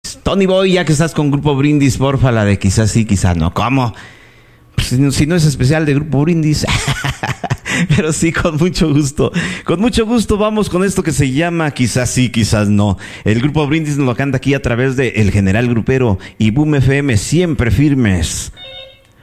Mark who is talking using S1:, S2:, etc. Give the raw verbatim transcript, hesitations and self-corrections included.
S1: Tony Boy, ya que estás con Grupo Brindis, porfa, la de quizás sí, quizás no. ¿Cómo? Pues, si, no, si no es especial de Grupo Brindis. Pero sí, con mucho gusto. Con mucho gusto vamos con esto que se llama Quizás sí, quizás no. El Grupo Brindis nos lo canta aquí a través de El General Grupero y Boom F M, siempre firmes